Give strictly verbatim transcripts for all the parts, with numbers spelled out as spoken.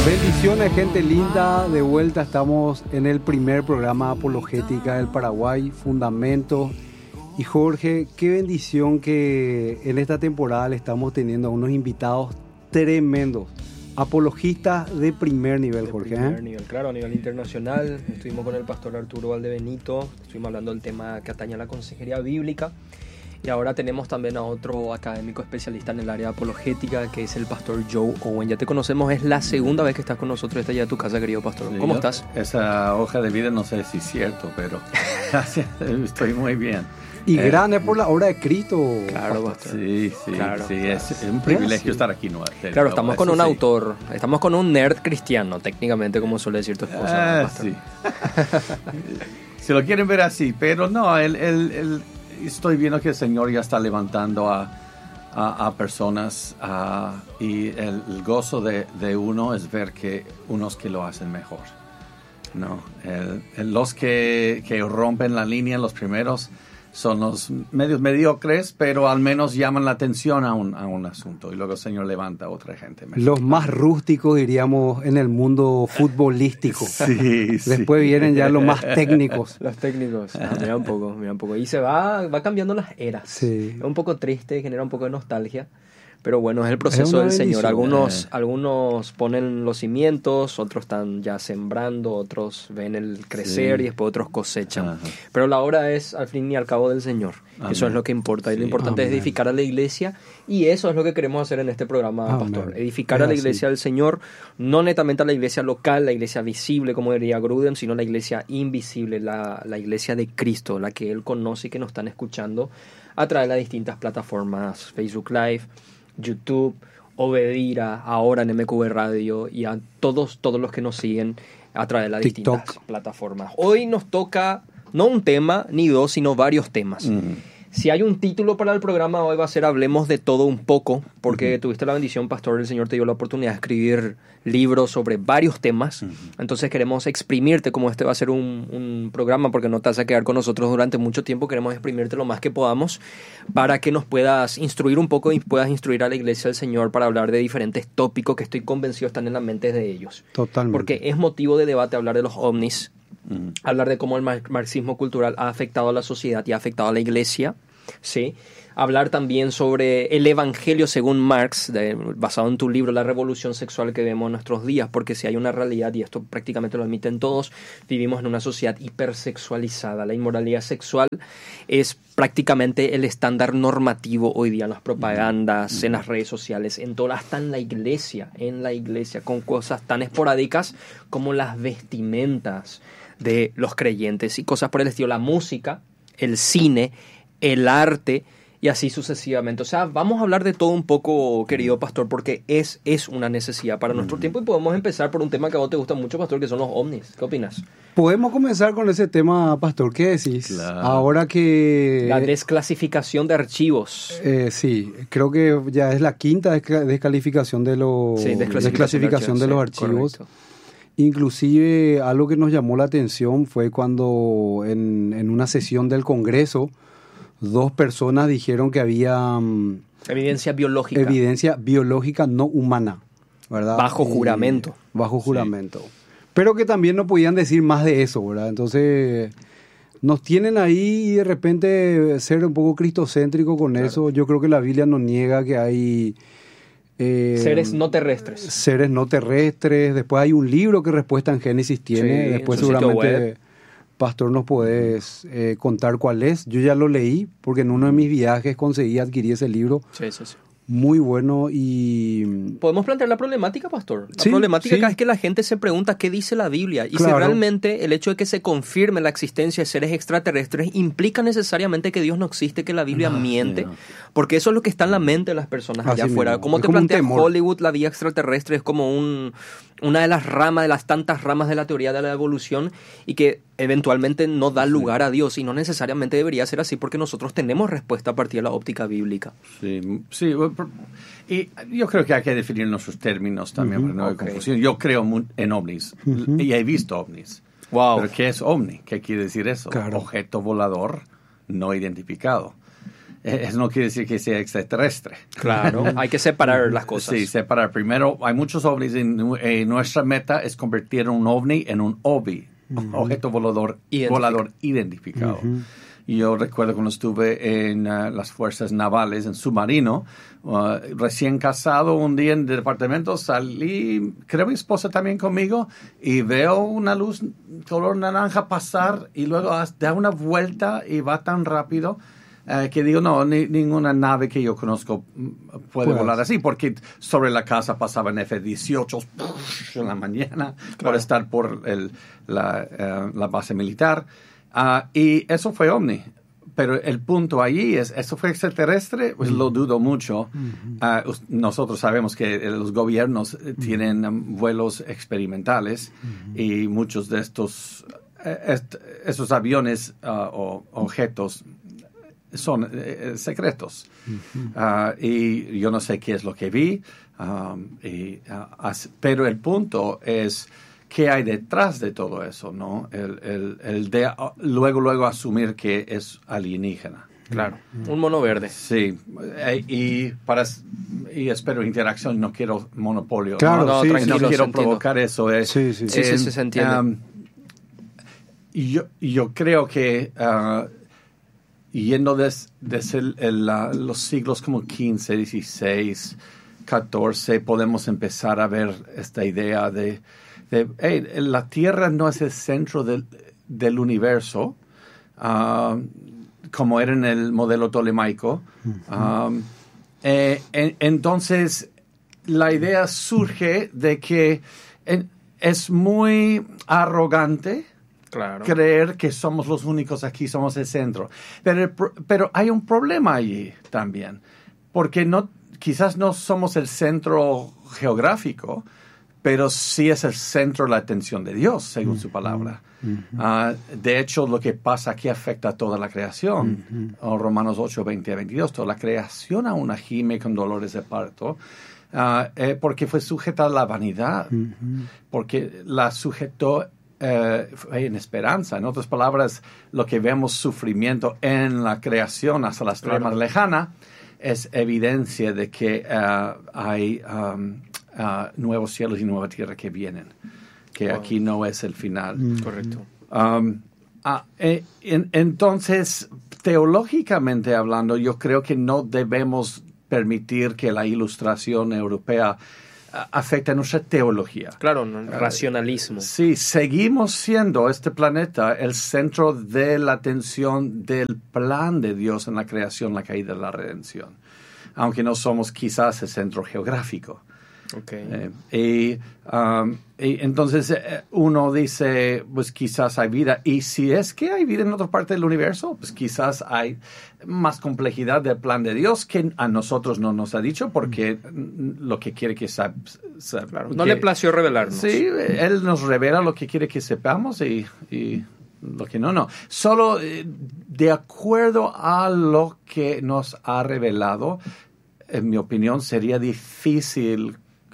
Bendiciones, gente linda. De vuelta estamos en el primer programa Apologética del Paraguay, Fundamentos. Y Jorge, qué bendición que en esta temporada le estamos teniendo a unos invitados tremendos. Apologistas de primer nivel, de Jorge. primer ¿eh? nivel, claro, a nivel internacional. Estuvimos con el pastor Arturo Valdebenito, estuvimos hablando del tema que atañe a la consejería bíblica. Y ahora tenemos también a otro académico especialista en el área apologética, que es el pastor Joe Owen. Ya te conocemos, es la segunda vez que estás con nosotros. Esta ya es tu casa, querido pastor. ¿Cómo Yo, estás? Esa hoja de vida no sé si es cierto, pero estoy muy bien. Y eh, grande por la obra de Cristo. Claro, pastor. Sí, sí, claro, sí, claro. Es, es un privilegio sí. estar aquí. No, te, Claro, no, estamos con un sí. autor, estamos con un nerd cristiano, técnicamente, como suele decir tu esposa, Ah, pastor. sí. Si lo quieren ver así, pero no, el, el, el, estoy viendo que el Señor ya está levantando a, a, a personas a, y el, el gozo de, de uno es ver que unos que lo hacen mejor. No, el, el, los que, que rompen la línea, los primeros, son los medios mediocres, pero al menos llaman la atención a un, a un asunto. Y luego el Señor levanta a otra gente mejor. Los más rústicos, diríamos, en el mundo futbolístico. Sí, Después sí. vienen ya los más técnicos. Los técnicos, ah, mira un poco, mira un poco. Y se va, va cambiando las eras. Sí. Es un poco triste, genera un poco de nostalgia. Pero bueno, es el proceso Es una del Señor. bendición. Algunos, Eh. algunos ponen los cimientos, otros están ya sembrando, otros ven el crecer Sí. y después otros cosechan. Ajá. Pero la obra es al fin y al cabo del Señor. Amén. Eso es lo que importa. Y lo Sí. importante Amén. es edificar a la iglesia. Y eso es lo que queremos hacer en este programa, Amén. pastor. Edificar Es a la así. iglesia del Señor, no netamente a la iglesia local, la iglesia visible, como diría Grudem, sino la iglesia invisible, la, la iglesia de Cristo, la que Él conoce y que nos están escuchando a través de las distintas plataformas, Facebook Live, YouTube, Obedira, ahora en M Q B Radio y a todos, todos los que nos siguen a través de las TikTok. distintas plataformas. Hoy nos toca no un tema ni dos, sino varios temas. Mm. Si hay un título para el programa hoy va a ser Hablemos de todo un poco, porque uh-huh. tuviste la bendición, pastor, el Señor te dio la oportunidad de escribir libros sobre varios temas. Uh-huh. Entonces queremos exprimirte, como este va a ser un, un programa, porque no te vas a quedar con nosotros durante mucho tiempo, queremos exprimirte lo más que podamos para que nos puedas instruir un poco y puedas instruir a la iglesia del Señor para hablar de diferentes tópicos que estoy convencido están en la mente de ellos. Totalmente. Porque es motivo de debate hablar de los ovnis, Mm. hablar de cómo el marxismo cultural ha afectado a la sociedad y ha afectado a la iglesia, ¿sí? Hablar también sobre el evangelio según Marx, de, basado en tu libro La revolución sexual que vemos en nuestros días, porque si hay una realidad, y esto prácticamente lo admiten todos, vivimos en una sociedad hipersexualizada. La inmoralidad sexual es prácticamente el estándar normativo hoy día en las propagandas, en las redes sociales, en todo, hasta en la iglesia, en la iglesia, con cosas tan esporádicas como las vestimentas de los creyentes y cosas por el estilo, la música, el cine, el arte y así sucesivamente. O sea, vamos a hablar de todo un poco, querido pastor, porque es, es una necesidad para nuestro tiempo y podemos empezar por un tema que a vos te gusta mucho, pastor, que son los ovnis. ¿Qué opinas? Podemos comenzar con ese tema, pastor. ¿Qué decís? Claro. Ahora que... La desclasificación de archivos. Eh, sí, creo que ya es la quinta descla- descalificación de los, Sí, desclasificación, desclasificación de los sí, archivos. correcto. Inclusive algo que nos llamó la atención fue cuando en, en una sesión del Congreso dos personas dijeron que había um, Evidencia biológica. evidencia biológica no humana, ¿verdad? Bajo Y- juramento. Bajo juramento. Pero que también no podían decir más de eso, ¿verdad? Entonces nos tienen ahí y de repente ser un poco cristocéntrico con Claro. eso. Yo creo que la Biblia nos niega que hay... eh, Seres no terrestres. seres no terrestres. Después hay un libro que Respuesta en Génesis tiene. Sí, Después en su sitio seguramente, web. pastor, nos podés eh, contar cuál es. Yo ya lo leí porque en uno de mis viajes conseguí adquirir ese libro. Sí, sí, sí. Muy bueno y... ¿Podemos plantear la problemática, pastor? La Sí, problemática sí. acá es que la gente se pregunta qué dice la Biblia y Claro. si realmente el hecho de que se confirme la existencia de seres extraterrestres implica necesariamente que Dios no existe, que la Biblia No, miente, no. porque eso es lo que está en la mente de las personas allá Así afuera. mismo. ¿Cómo Es te como un plantea temor. Hollywood la vida extraterrestre? Es como un, una de las ramas, de las tantas ramas de la teoría de la evolución y que eventualmente no da lugar a Dios y no necesariamente debería ser así porque nosotros tenemos respuesta a partir de la óptica bíblica. Sí, sí, bueno, por- y yo creo que hay que definir nuestros términos también para no haber ok. confusión. Yo creo mu- en ovnis y he visto ovnis. Wow. ¿Pero qué es ovni? ¿Qué quiere decir eso? Claro. Objeto volador no identificado. eso no quiere decir que sea extraterrestre. Claro, hay que separar las cosas. Sí, separar. Primero, hay muchos ovnis y eh, nuestra meta es convertir un ovni en un O V I, uh-huh. objeto volador, Identific- volador identificado. Uh-huh. Yo recuerdo cuando estuve en uh, las fuerzas navales, en submarino, uh, recién casado, un día en el departamento, salí, creo mi esposa también conmigo, y veo una luz color naranja pasar y luego da una vuelta y va tan rápido uh, que digo, no, ni, ninguna nave que yo conozco puede pues. volar así, porque sobre la casa pasaban F dieciocho en la mañana claro. por estar por el, la, uh, la base militar. Uh, y eso fue ovni. Pero el punto allí es, ¿eso fue extraterrestre? Pues lo dudo mucho. Uh, nosotros sabemos que los gobiernos tienen um, vuelos experimentales y muchos de estos, est- estos aviones uh, o objetos son uh, secretos. Uh, y yo no sé qué es lo que vi. Um, y, uh, as- pero el punto es... ¿qué hay detrás de todo eso, no? El, el, el de uh, luego, luego asumir que es alienígena. Claro, mm. un mono verde. Sí, e, y, para, y espero interacción, no quiero monopolio. Claro, no, sí, no, sí, no sí, quiero sí, provocar eso. Eh. Sí, sí, sí, eh, sí, sí, se entiende. Um, yo, yo creo que uh, yendo desde des el, el, uh, los siglos como quince, dieciséis, catorce, podemos empezar a ver esta idea de De, hey, la Tierra no es el centro del, del universo, uh, como era en el modelo tolemaico. Uh-huh. Um, eh, en, entonces, la idea surge de que en, es muy arrogante claro. creer que somos los únicos aquí, somos el centro. Pero, pero hay un problema allí también, porque no, quizás no somos el centro geográfico, pero sí es el centro de la atención de Dios, según uh-huh. su palabra. Uh-huh. Uh, de hecho, lo que pasa aquí afecta a toda la creación. Uh-huh. Oh, Romanos ocho, veinte a veintidós. Toda la creación aún gime con dolores de parto, uh, eh, porque fue sujeta a la vanidad, uh-huh. porque la sujetó eh, en esperanza. En otras palabras, lo que vemos sufrimiento en la creación hasta la estrella claro. más lejana es evidencia de que uh, hay... Um, Uh, nuevos cielos y nueva tierra que vienen, que wow. aquí no es el final. Mm. Correcto. Um, uh, eh, en, entonces, teológicamente hablando, yo creo que no debemos permitir que la ilustración europea uh, afecte a nuestra teología. Claro, no, el uh, racionalismo. Sí, seguimos siendo este planeta el centro de la atención del plan de Dios en la creación, la caída y la redención, aunque no somos quizás el centro geográfico. Okay. Eh, y, um, y entonces eh, uno dice, pues quizás hay vida. Y si es que hay vida en otra parte del universo, pues quizás hay más complejidad del plan de Dios que a nosotros no nos ha dicho, porque mm. lo que quiere que sepamos. Claro, no que, le plació revelarnos. Sí, Él nos revela lo que quiere que sepamos y... y lo que no, no. Solo eh, de acuerdo a lo que nos ha revelado, en mi opinión, sería difícil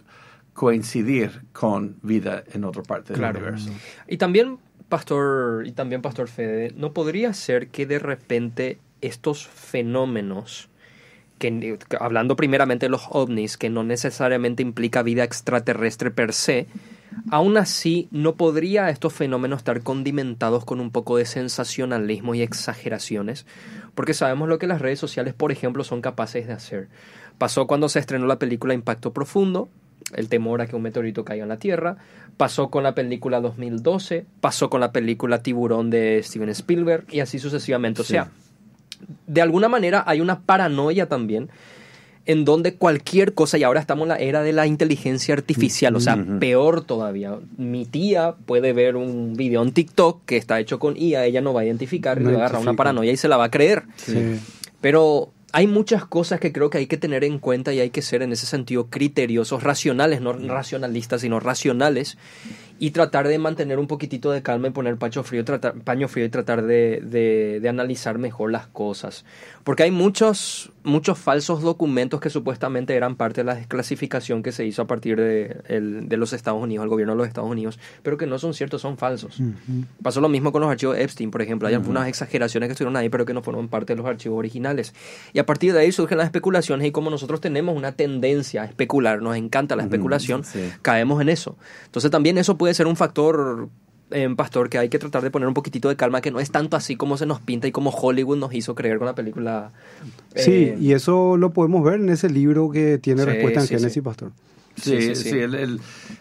coincidir con vida en otra parte del claro. universo. Y también, Pastor, y también Pastor Fede, ¿no podría ser que de repente estos fenómenos, que, hablando primeramente de los ovnis, que no necesariamente implica vida extraterrestre per se, aún así no podría estos fenómenos estar condimentados con un poco de sensacionalismo y exageraciones? Porque sabemos lo que las redes sociales, por ejemplo, son capaces de hacer. Pasó cuando se estrenó la película Impacto Profundo, el temor a que un meteorito caiga en la Tierra. Pasó con la película dos mil doce, pasó con la película Tiburón de Steven Spielberg y así sucesivamente. O sea, sí. de alguna manera hay una paranoia también en donde cualquier cosa, y ahora estamos en la era de la inteligencia artificial, o sea, uh-huh. peor todavía. Mi tía puede ver un video en TikTok que está hecho con I A, ella no va a identificar, no y le va a agarrar una paranoia y se la va a creer. Sí. Pero hay muchas cosas que creo que hay que tener en cuenta y hay que ser en ese sentido criteriosos, racionales, no racionalistas, sino racionales, y tratar de mantener un poquitito de calma y poner paño frío, tratar, paño frío y tratar de, de, de analizar mejor las cosas. Porque hay muchos, muchos falsos documentos que supuestamente eran parte de la desclasificación que se hizo a partir de, el, de los Estados Unidos, el gobierno de los Estados Unidos, pero que no son ciertos, son falsos. Uh-huh. Pasó lo mismo con los archivos Epstein, por ejemplo. Hay uh-huh. algunas exageraciones que estuvieron ahí, pero que no fueron parte de los archivos originales. Y a partir de ahí surgen las especulaciones, y como nosotros tenemos una tendencia a especular, nos encanta la especulación, uh-huh. sí. caemos en eso. Entonces también eso puede ser un factor... Eh, Pastor, que hay que tratar de poner un poquitito de calma, que no es tanto así como se nos pinta y como Hollywood nos hizo creer con la película. Eh, sí, y eso lo podemos ver en ese libro que tiene sí, respuesta en sí, Génesis, sí. Pastor. Sí, sí, sí. sí el, el,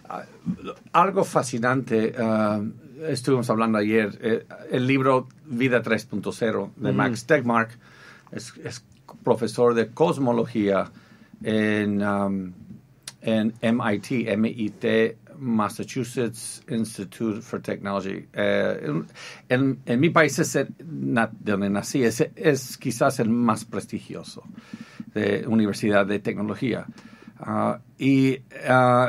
uh, algo fascinante, uh, estuvimos hablando ayer, eh, el libro Vida tres punto cero de mm. Max Tegmark, es, es profesor de cosmología en, um, en M I T, M I T, Massachusetts Institute for Technology. Eh, en, en mi país, es el, na, de donde nací, es, es quizás el más prestigioso de Universidad de Tecnología. Uh, y uh,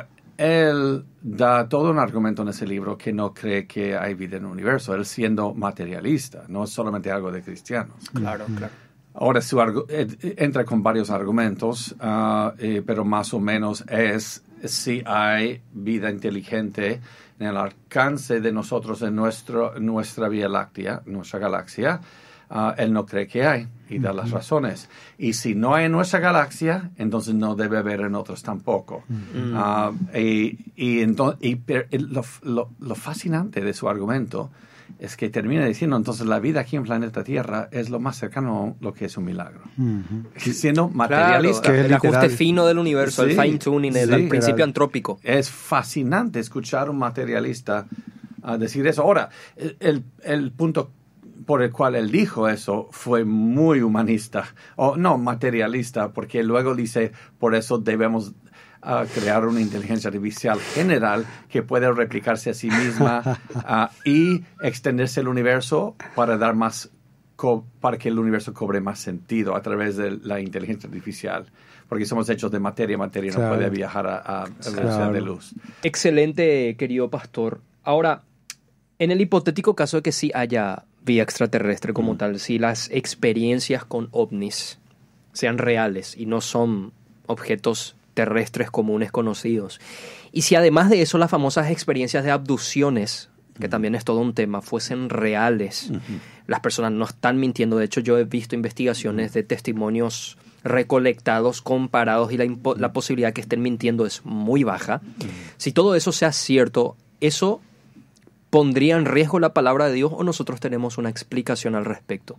él da todo un argumento en ese libro que no cree que hay vida en el universo, él siendo materialista, no es solamente algo de cristianos. Claro, claro. Ahora su argu- entra con varios argumentos, uh, eh, pero más o menos es si hay vida inteligente en el alcance de nosotros, en nuestro, nuestra Vía Láctea, nuestra galaxia. Uh, él no cree que hay y da uh-huh. las razones. Y si no hay en nuestra galaxia, entonces no debe haber en otros tampoco. Uh-huh. Uh, y y, entonces, y per, lo, lo, lo fascinante de su argumento es que termina diciendo, entonces la vida aquí en planeta Tierra es lo más cercano a lo que es un milagro. Uh-huh. Siendo materialista. Claro, el literal. Ajuste fino del universo, sí, el fine-tuning, el, sí, el principio claro. antrópico. Es fascinante escuchar a un materialista uh, decir eso. Ahora, el, el, el punto por el cual él dijo eso fue muy humanista, o no materialista, porque luego dice, por eso debemos uh, crear una inteligencia artificial general que pueda replicarse a sí misma uh, y extenderse el universo para dar más co- para que el universo cobre más sentido a través de la inteligencia artificial. Porque somos hechos de materia, materia claro. no puede viajar a, a, a velocidad claro. de luz. Excelente, querido pastor. Ahora, en el hipotético caso de que sí haya vía extraterrestre como mm. tal, si las experiencias con ovnis sean reales y no son objetos terrestres comunes conocidos, y si además de eso las famosas experiencias de abducciones, que mm. también es todo un tema, fuesen reales, mm-hmm. las personas no están mintiendo. De hecho, yo he visto investigaciones mm. de testimonios recolectados, comparados, y la, impo- la posibilidad que estén mintiendo es muy baja. Mm. Si todo eso sea cierto, eso ¿pondría en riesgo la palabra de Dios o nosotros tenemos una explicación al respecto?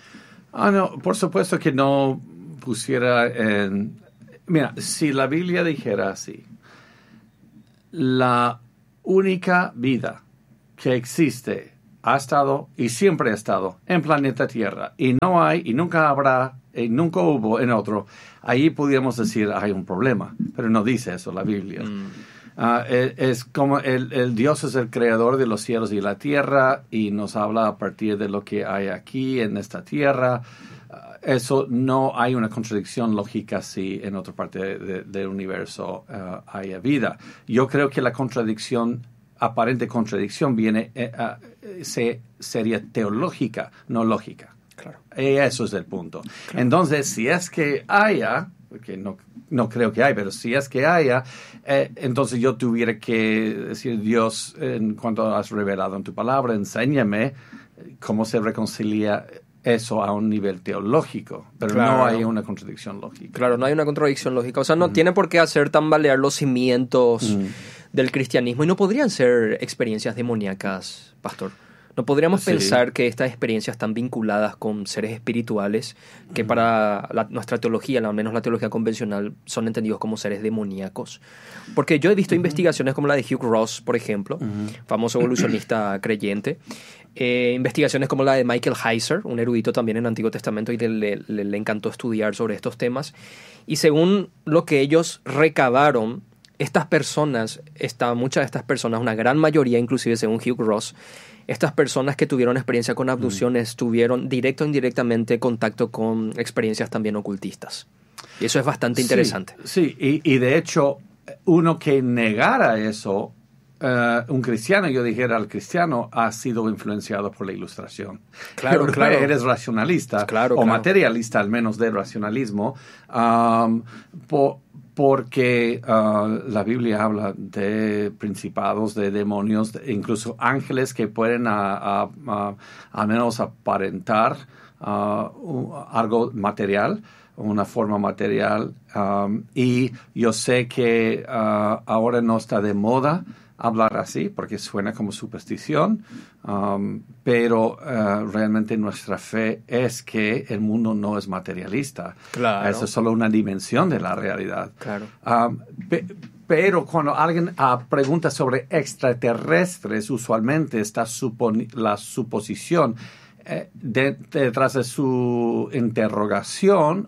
Ah, no, por supuesto que no pusiera en... Mira, si la Biblia dijera así, la única vida que existe ha estado y siempre ha estado en planeta Tierra, y no hay y nunca habrá y nunca hubo en otro, ahí podríamos decir hay un problema, pero no dice eso la Biblia. Mm. Uh, es, es como el, el Dios es el creador de los cielos y la tierra y nos habla a partir de lo que hay aquí en esta tierra. Uh, eso no hay una contradicción lógica si en otra parte de, de, del universo uh, haya vida. Yo creo que la contradicción, aparente contradicción, viene eh, uh, se, sería teológica, no lógica. Claro. Y eso es el punto. Claro. Entonces, si es que haya, porque no, no creo que hay, pero si es que haya, eh, entonces yo tuviera que decir, Dios, en cuanto has revelado en tu palabra, enséñame cómo se reconcilia eso a un nivel teológico, pero claro. no hay una contradicción lógica. Claro, no hay una contradicción lógica. O sea, no mm. tiene por qué hacer tambalear los cimientos mm. del cristianismo, y no podrían ser experiencias demoníacas, pastor. ¿No podríamos sí. pensar que estas experiencias están vinculadas con seres espirituales que uh-huh. para la, nuestra teología, al menos la teología convencional, son entendidos como seres demoníacos? Porque yo he visto uh-huh. investigaciones como la de Hugh Ross, por ejemplo, uh-huh. famoso evolucionista creyente, eh, investigaciones como la de Michael Heiser, un erudito también en el Antiguo Testamento, y le, le, le encantó estudiar sobre estos temas. Y según lo que ellos recabaron, estas personas, esta, muchas de estas personas, una gran mayoría, inclusive según Hugh Ross, estas personas que tuvieron experiencia con abducciones mm. tuvieron directo o indirectamente contacto con experiencias también ocultistas. Y eso es bastante interesante. Sí, sí. Y, y de hecho, uno que negara eso uh, un cristiano, yo dijera al cristiano, ha sido influenciado por la Ilustración. Claro, Pero claro. Eres racionalista, claro, o claro. materialista al menos de racionalismo, um, por, porque uh, la Biblia habla de principados, de demonios, de incluso ángeles que pueden a, a, a, al menos aparentar uh, algo material, una forma material, um, y yo sé que uh, ahora no está de moda hablar así porque suena como superstición, um, pero uh, realmente nuestra fe es que el mundo no es materialista. Claro. Eso es solo una dimensión de la realidad. Claro. Um, pe- pero cuando alguien uh, pregunta sobre extraterrestres, usualmente está suponi- la suposición eh, de- detrás de su interrogación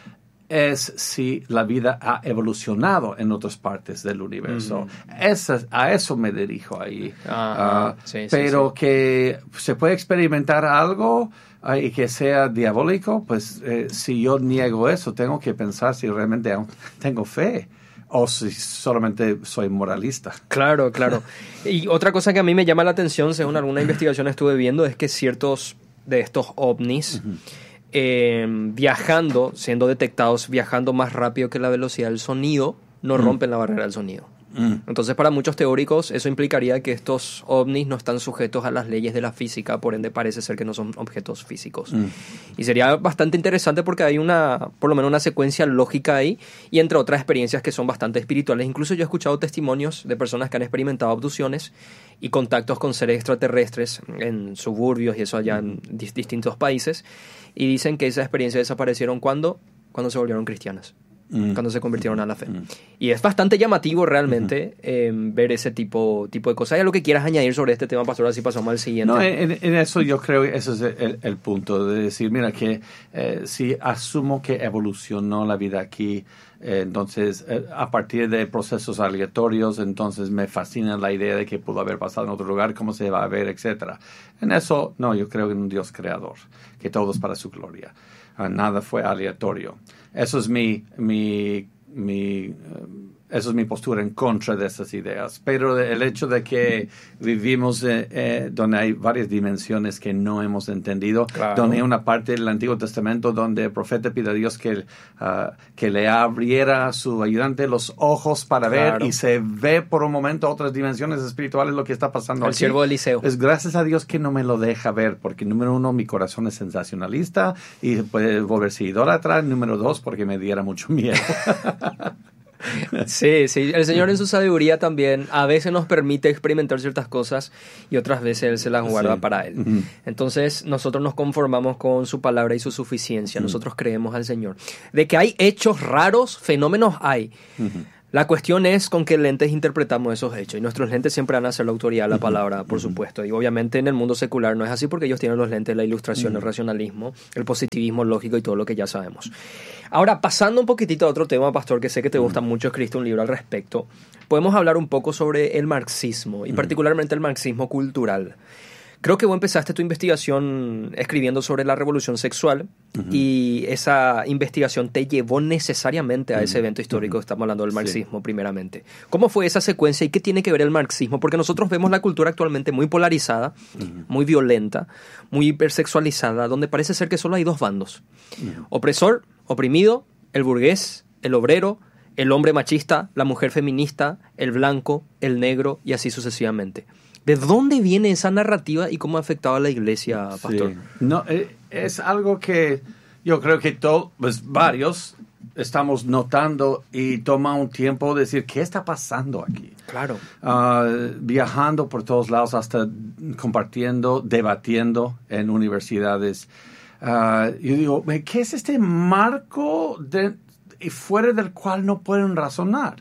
es si la vida ha evolucionado en otras partes del universo. Mm. Esa, a eso me dirijo ahí. Ajá, uh, sí, pero sí, sí. que se puede experimentar algo uh, y que sea diabólico, pues eh, si yo niego eso, tengo que pensar si realmente aún tengo fe o si solamente soy moralista. Claro, claro. Y otra cosa que a mí me llama la atención, según alguna investigación estuve viendo, es que ciertos de estos ovnis... Uh-huh. Eh, viajando, siendo detectados, viajando más rápido que la velocidad del sonido, no mm. rompen la barrera del sonido. Mm. Entonces, para muchos teóricos, eso implicaría que estos ovnis no están sujetos a las leyes de la física, por ende parece ser que no son objetos físicos. Mm. Y sería bastante interesante porque hay una, por lo menos una secuencia lógica ahí, y entre otras experiencias que son bastante espirituales. Incluso yo he escuchado testimonios de personas que han experimentado abducciones y contactos con seres extraterrestres en suburbios y eso allá en dis- distintos países, y dicen que esa experiencia desaparecieron cuando, cuando se volvieron cristianas. Mm. Cuando se convirtieron a la fe. Mm. Y es bastante llamativo realmente mm-hmm. eh, ver ese tipo, tipo de cosas. ¿Hay algo que quieras añadir sobre este tema, pastor? Así pasamos al siguiente. No, en, en eso yo creo que ese es el, el punto, de decir, mira, que eh, si asumo que evolucionó la vida aquí, eh, entonces eh, a partir de procesos aleatorios, entonces me fascina la idea de que pudo haber pasado en otro lugar, cómo se va a ver, etcétera. En eso, no, yo creo en un Dios creador, que todo es para su gloria. Uh, nada fue aleatorio. Eso es mi, mi, mi, uh, eso es mi postura en contra de esas ideas. Pero el hecho de que vivimos eh, eh, donde hay varias dimensiones que no hemos entendido, claro. Donde hay una parte del Antiguo Testamento donde el profeta pide a Dios que, uh, que le abriera a su ayudante los ojos para claro. ver, y se ve por un momento otras dimensiones espirituales lo que está pasando el aquí. siervo de Eliseo. Es gracias a Dios que no me lo deja ver, porque número uno, mi corazón es sensacionalista y puede volverse idólatra. Número dos, porque me diera mucho miedo. Sí, sí, el Señor en su sabiduría también a veces nos permite experimentar ciertas cosas y otras veces Él se las guarda sí. para Él. Uh-huh. Entonces nosotros nos conformamos con su palabra y su suficiencia. Uh-huh. Nosotros creemos al Señor. De que hay hechos raros, fenómenos hay. Uh-huh. La cuestión es con qué lentes interpretamos esos hechos, y nuestros lentes siempre van a ser la autoridad de la palabra, por uh-huh. supuesto, y obviamente en el mundo secular no es así porque ellos tienen los lentes de la ilustración, uh-huh. el racionalismo, el positivismo lógico y todo lo que ya sabemos. Ahora, pasando un poquitito a otro tema, pastor, que sé que te gusta uh-huh. mucho, escribiste un libro al respecto, podemos hablar un poco sobre el marxismo, y uh-huh. particularmente el marxismo cultural. Creo que vos empezaste tu investigación escribiendo sobre la revolución sexual uh-huh. y esa investigación te llevó necesariamente a uh-huh. ese evento histórico. Uh-huh. Estamos hablando del marxismo sí. primeramente. ¿Cómo fue esa secuencia y qué tiene que ver el marxismo? Porque nosotros vemos la cultura actualmente muy polarizada, uh-huh. muy violenta, muy hipersexualizada, donde parece ser que solo hay dos bandos. Uh-huh. Opresor, oprimido, el burgués, el obrero, el hombre machista, la mujer feminista, el blanco, el negro y así sucesivamente. ¿De dónde viene esa narrativa y cómo ha afectado a la iglesia, pastor? Sí. No, es algo que yo creo que todos, pues varios, estamos notando y toma un tiempo decir, ¿qué está pasando aquí? Claro. Uh, viajando por todos lados, hasta compartiendo, debatiendo en universidades. Uh, yo digo, ¿qué es este marco de, fuera del cual no pueden razonar?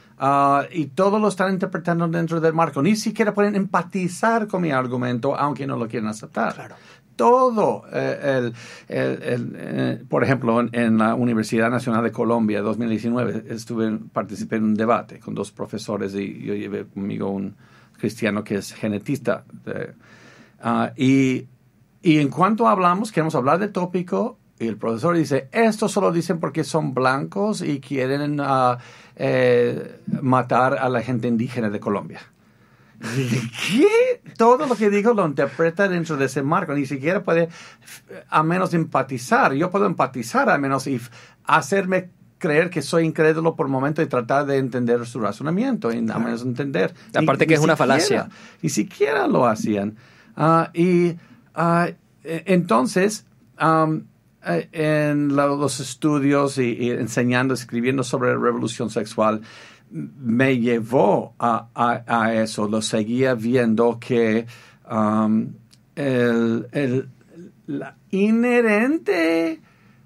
Uh, y todo lo están interpretando dentro del marco. Ni siquiera pueden empatizar con mi argumento, aunque no lo quieran aceptar. Claro. Todo, eh, el, el, el, eh, por ejemplo, en, en la Universidad Nacional de Colombia, dos mil diecinueve, estuve, participé en un debate con dos profesores y yo llevé conmigo un cristiano que es genetista. De, uh, y, y en cuanto hablamos, queremos hablar del tópico, y el profesor dice, esto solo dicen porque son blancos y quieren uh, eh, matar a la gente indígena de Colombia. ¿Qué? Todo lo que digo lo interpreta dentro de ese marco. Ni siquiera puede, a menos empatizar. Yo puedo empatizar a menos y hacerme creer que soy incrédulo por momento y tratar de entender su razonamiento. Y a menos entender. Aparte ni, que ni es una siquiera, falacia. Ni siquiera lo hacían. Uh, y uh, entonces... Um, en los estudios y, y enseñando, escribiendo sobre la revolución sexual, me llevó a, a, a eso. Lo seguía viendo que um, el, el la inherente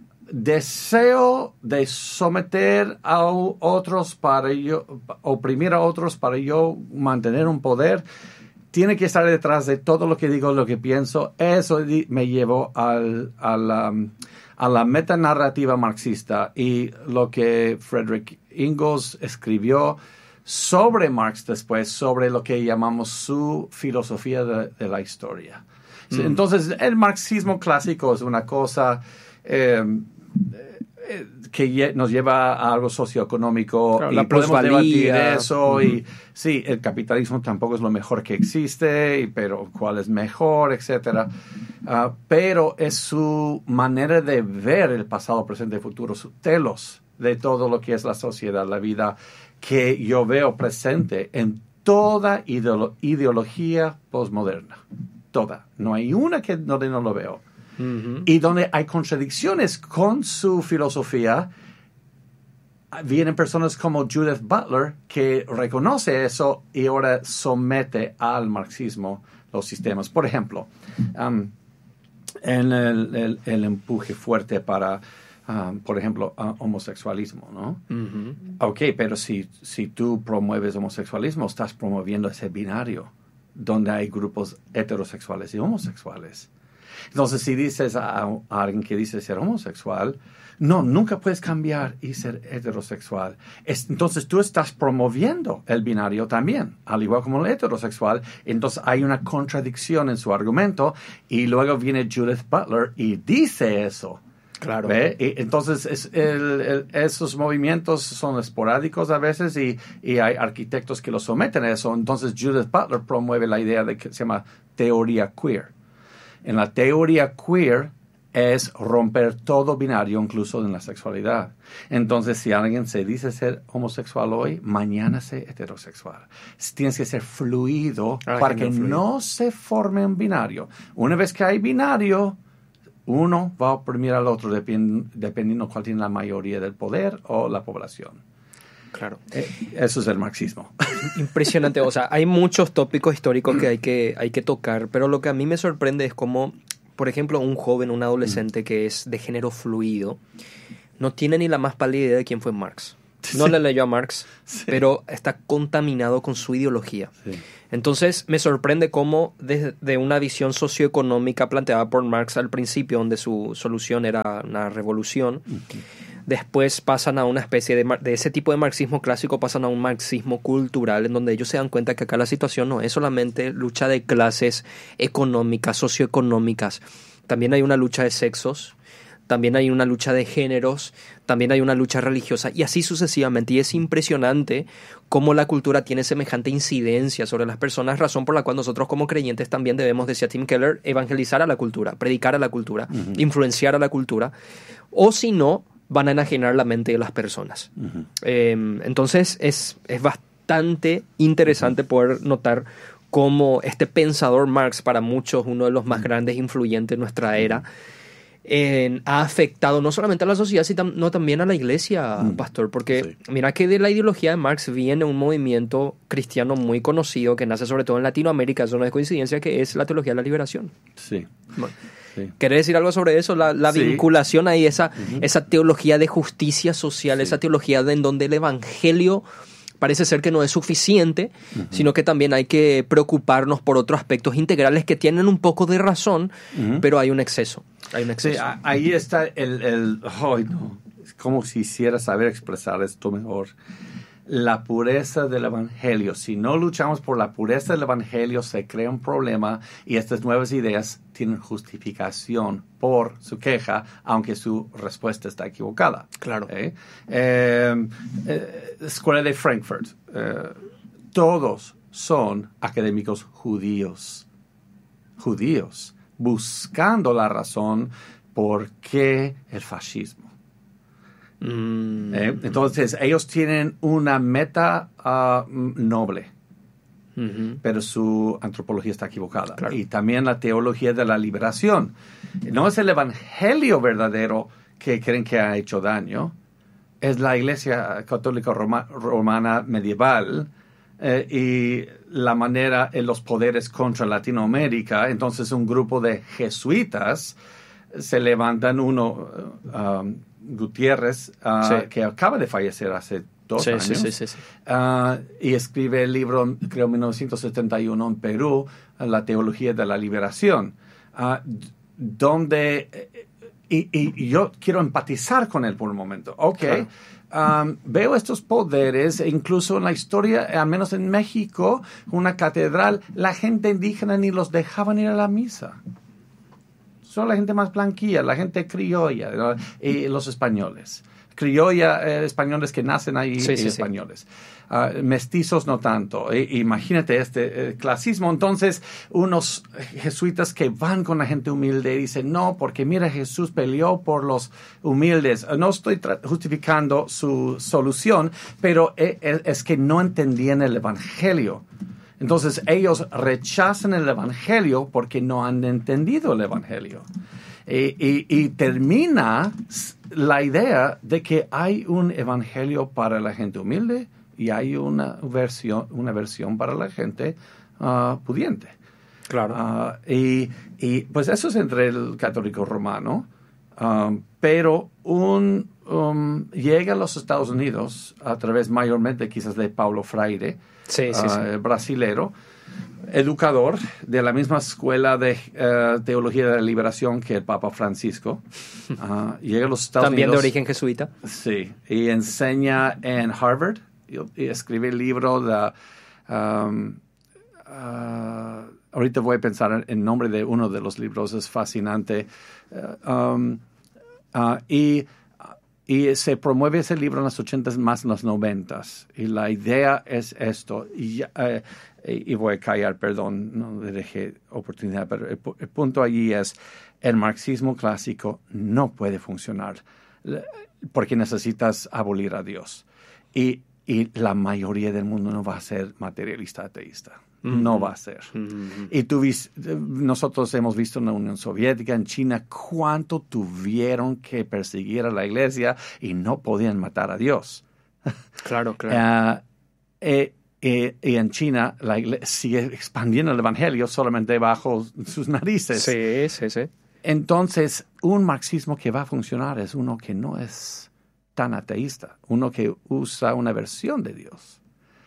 deseo de someter a otros para yo, oprimir a otros para yo mantener un poder, tiene que estar detrás de todo lo que digo, lo que pienso. Eso me llevó al, al, um, a la metanarrativa marxista y lo que Friedrich Engels escribió sobre Marx después, sobre lo que llamamos su filosofía de, de la historia. Mm. Entonces, el marxismo clásico es una cosa... Eh, que nos lleva a algo socioeconómico, claro, y la podemos debatir eso. Uh-huh. Y sí, el capitalismo tampoco es lo mejor que existe, y, pero cuál es mejor, etcétera. Uh, pero es su manera de ver el pasado, presente y futuro, su telos de todo lo que es la sociedad, la vida, que yo veo presente en toda ideolo- ideología postmoderna. Toda. No hay una que donde no lo veo. Uh-huh. Y donde hay contradicciones con su filosofía, vienen personas como Judith Butler que reconoce eso y ahora somete al marxismo los sistemas. Por ejemplo, um, en el, el, el empuje fuerte para, um, por ejemplo, uh, homosexualismo, ¿no? Uh-huh. Ok, pero si, si tú promueves homosexualismo, estás promoviendo ese binario donde hay grupos heterosexuales y homosexuales. Entonces, si dices a, a alguien que dice ser homosexual, no, nunca puedes cambiar y ser heterosexual. Es, entonces, tú estás promoviendo el binario también, al igual como el heterosexual. Entonces, hay una contradicción en su argumento y luego viene Judith Butler y dice eso. Claro. ¿Ve? Y entonces, es el, el, esos movimientos son esporádicos a veces y, y hay arquitectos que lo someten a eso. Entonces, Judith Butler promueve la idea de que se llama teoría queer. En la teoría queer es romper todo binario, incluso en la sexualidad. Entonces, si alguien se dice ser homosexual hoy, mañana ser heterosexual. Tienes que ser fluido ah, para que, no, que no se forme un binario. Una vez que hay binario, uno va a oprimir al otro depend, dependiendo cuál tiene la mayoría del poder o la población. Claro. Eh, eso es el marxismo. Impresionante. O sea, hay muchos tópicos históricos que hay que, hay que tocar, pero lo que a mí me sorprende es cómo, por ejemplo, un joven, un adolescente que es de género fluido, no tiene ni la más pálida idea de quién fue Marx. No sí. le leyó a Marx, sí. pero está contaminado con su ideología. Sí. Entonces, me sorprende cómo desde una visión socioeconómica planteada por Marx al principio, donde su solución era una revolución, uh-huh. después pasan a una especie de, de ese tipo de marxismo clásico, pasan a un marxismo cultural, en donde ellos se dan cuenta que acá la situación no es solamente lucha de clases económicas, socioeconómicas, también hay una lucha de sexos, también hay una lucha de géneros, también hay una lucha religiosa y así sucesivamente. Y es impresionante cómo la cultura tiene semejante incidencia sobre las personas, razón por la cual nosotros como creyentes también debemos, decía Tim Keller, evangelizar a la cultura, predicar a la cultura, uh-huh. influenciar a la cultura, o si no, van a enajenar la mente de las personas. Uh-huh. Eh, entonces es, es bastante interesante uh-huh. poder notar cómo este pensador Marx, para muchos uno de los más grandes influyentes de nuestra era, Eh, ha afectado no solamente a la sociedad, sino también a la iglesia, mm. pastor, porque sí. mira que de la ideología de Marx viene un movimiento cristiano muy conocido que nace sobre todo en Latinoamérica, eso no es coincidencia, que es la teología de la liberación. Sí. Bueno, sí. ¿Querés decir algo sobre eso? La, la sí. vinculación ahí, esa, uh-huh. esa teología de justicia social, sí. esa teología de en donde el evangelio parece ser que no es suficiente, uh-huh. sino que también hay que preocuparnos por otros aspectos integrales que tienen un poco de razón, uh-huh. pero hay un exceso. Hay un exceso. Sí, ahí está el... el oh, no. Es como si hiciera saber expresar esto mejor. La pureza del evangelio. Si no luchamos por la pureza del evangelio, se crea un problema y estas nuevas ideas tienen justificación por su queja, aunque su respuesta está equivocada. Claro. ¿Eh? Eh, eh, Escuela de Frankfurt. Eh, todos son académicos judíos. Judíos, buscando la razón por qué el fascismo. Mm. ¿Eh? Entonces, ellos tienen una meta uh, noble, Uh-huh. pero su antropología está equivocada. Claro. Y también la teología de la liberación. No es el evangelio verdadero que creen que ha hecho daño, es la Iglesia Católica Roma, Romana medieval eh, y la manera en los poderes contra Latinoamérica. Entonces un grupo de jesuitas se levantan, uno, uh, um, Gutiérrez, uh, Sí. que acaba de fallecer hace dos Sí, años, sí, sí, sí, sí. Uh, y escribe el libro, creo, en mil novecientos setenta y uno en Perú, La Teología de la Liberación, uh, donde... Y, y, y yo quiero empatizar con él por un momento. Ok, claro. um, veo estos poderes, e incluso en la historia, al menos en México, una catedral, la gente indígena ni los dejaban ir a la misa. Solo la gente más blanquilla, la gente criolla, ¿no? Y los españoles. Criolla, eh, españoles que nacen ahí, Sí, y sí, españoles. Sí. Uh, mestizos no tanto. E, imagínate este eh, clasismo. Entonces, unos jesuitas que van con la gente humilde y dicen, no, porque mira, Jesús peleó por los humildes. No estoy justificando su solución, pero es, es que no entendían el evangelio. Entonces, ellos rechazan el evangelio porque no han entendido el evangelio. Y, y, y termina la idea de que hay un evangelio para la gente humilde y hay una versión, una versión para la gente uh, pudiente. Claro. Uh, y, y pues eso es entre el católico romano, um, pero un, um, llega a los Estados Unidos a través mayormente quizás de Paulo Freire, sí, sí, uh, sí. brasilero, educador de la misma escuela de uh, teología de la liberación que el Papa Francisco. Uh, llega a los Estados También Unidos. de origen jesuita. Sí, y enseña en Harvard y, y escribe el libro de... Um, uh, ahorita voy a pensar en el nombre de uno de los libros, es fascinante. Uh, um, uh, y... Y se promueve ese libro en los ochentas más en los noventas. Y la idea es esto. Y, uh, y voy a callar, perdón, no le dejé oportunidad. Pero el, el punto allí es, el marxismo clásico no puede funcionar porque necesitas abolir a Dios. Y, y la mayoría del mundo no va a ser materialista ateísta. Mm-hmm. No va a ser. Mm-hmm. Y tú vis, nosotros hemos visto en la Unión Soviética, en China, cuánto tuvieron que perseguir a la iglesia y no podían matar a Dios. Claro, claro. Uh, eh, eh, y en China la iglesia sigue expandiendo el evangelio solamente bajo sus narices. Sí, sí, sí. Entonces, un marxismo que va a funcionar es uno que no es tan ateísta, uno que usa una versión de Dios.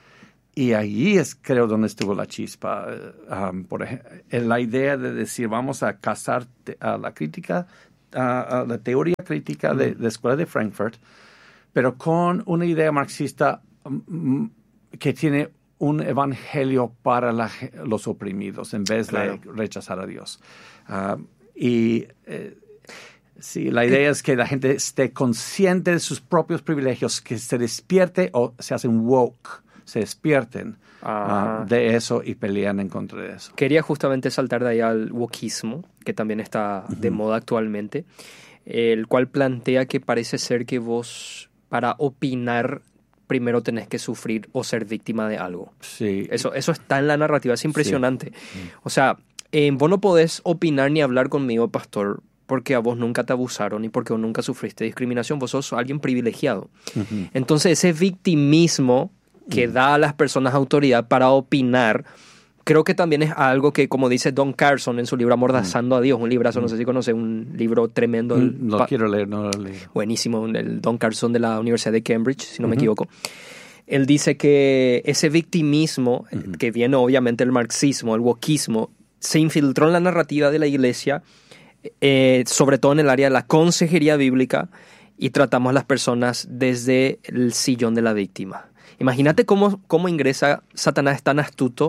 Y allí es, creo, donde estuvo la chispa. Um, por ejemplo, la idea de decir, vamos a casar a la crítica, a, a la teoría crítica de, de la Escuela de Frankfurt, pero con una idea marxista um, que tiene un evangelio para la, los oprimidos, en vez claro. de rechazar a Dios. Uh, y eh, sí, la idea es que la gente esté consciente de sus propios privilegios, que se despierte o se hacen woke. Se despierten uh, de eso y pelean en contra de eso. Quería justamente saltar de ahí al wokismo, que también está uh-huh. de moda actualmente, el cual plantea que parece ser que vos, para opinar, primero tenés que sufrir o ser víctima de algo. Sí. Eso, eso está en la narrativa, es impresionante. Sí. O sea, eh, vos no podés opinar ni hablar conmigo, pastor, porque a vos nunca te abusaron y porque vos nunca sufriste discriminación. Vos sos alguien privilegiado. Uh-huh. Entonces, ese victimismo que da a las personas autoridad para opinar, creo que también es algo que, como dice Don Carson en su libro Amordazando mm. a Dios, un librazo, mm. no sé si conoce, un libro tremendo. Mm, lo pa- quiero leer, no lo leí. Buenísimo, el Don Carson de la Universidad de Cambridge, si no uh-huh. me equivoco. Él dice que ese victimismo, uh-huh. que viene obviamente del marxismo, el wokismo, se infiltró en la narrativa de la iglesia, eh, sobre todo en el área de la consejería bíblica, y tratamos a las personas desde el sillón de la víctima. Imagínate cómo, cómo ingresa Satanás tan astuto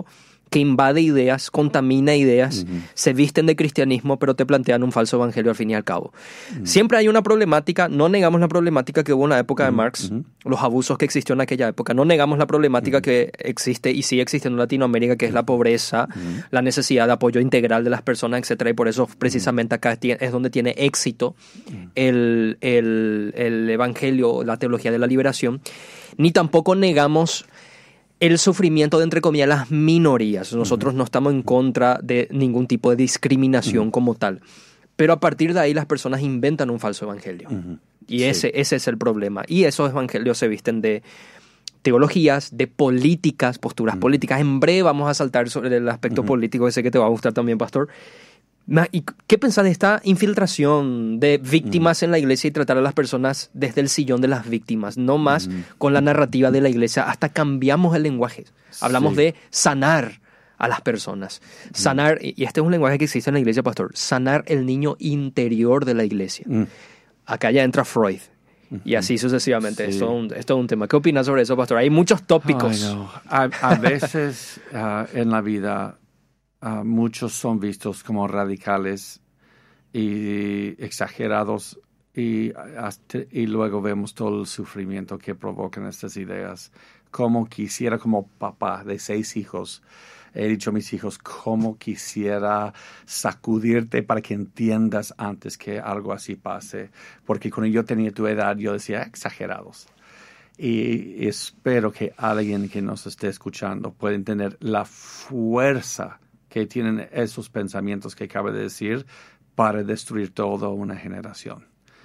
que invade ideas, contamina ideas, Uh-huh. se visten de cristianismo, pero te plantean un falso evangelio al fin y al cabo. Uh-huh. Siempre hay una problemática, no negamos la problemática que hubo en la época uh-huh. de Marx, uh-huh. los abusos que existió en aquella época, no negamos la problemática uh-huh. que existe y sigue existiendo en Latinoamérica, que es la pobreza, uh-huh. la necesidad de apoyo integral de las personas, etcétera, y por eso precisamente acá es donde tiene éxito uh-huh. el, el, el evangelio, la teología de la liberación, ni tampoco negamos el sufrimiento de, entre comillas, las minorías. Nosotros uh-huh. no estamos en contra de ningún tipo de discriminación uh-huh. como tal. Pero a partir de ahí las personas inventan un falso evangelio. Uh-huh. Y sí. ese, ese es el problema. Y esos evangelios se visten de teologías, de políticas, posturas uh-huh. políticas. En breve vamos a saltar sobre el aspecto uh-huh. político, que sé que te va a gustar también, pastor. ¿Y qué pensás de esta infiltración de víctimas uh-huh. en la iglesia y tratar a las personas desde el sillón de las víctimas? No más uh-huh. con la narrativa de la iglesia. Hasta cambiamos el lenguaje. Hablamos sí. de sanar a las personas. Uh-huh. Sanar, y este es un lenguaje que existe en la iglesia, pastor, sanar el niño interior de la iglesia. Uh-huh. Acá ya entra Freud. Uh-huh. Y así sucesivamente. Sí. Esto, es un, esto es un tema. ¿Qué opinas sobre eso, pastor? Hay muchos tópicos. Ay, no. a, a veces uh, en la vida... Uh, muchos son vistos como radicales y exagerados y, hasta, y luego vemos todo el sufrimiento que provocan estas ideas. Como quisiera, como papá de seis hijos, he dicho a mis hijos, como quisiera sacudirte para que entiendas antes que algo así pase. Porque cuando yo tenía tu edad, yo decía, exagerados. Y espero que alguien que nos esté escuchando pueda entender la fuerza que tienen esos pensamientos que acabo de decir para destruir toda una generación.